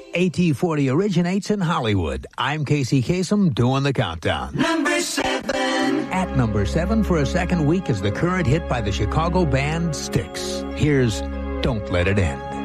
AT40 originates in Hollywood. I'm Casey Kasem doing the countdown. Number 7. At number 7 for a second week is the current hit by the Chicago band Styx. Here's Don't Let It End.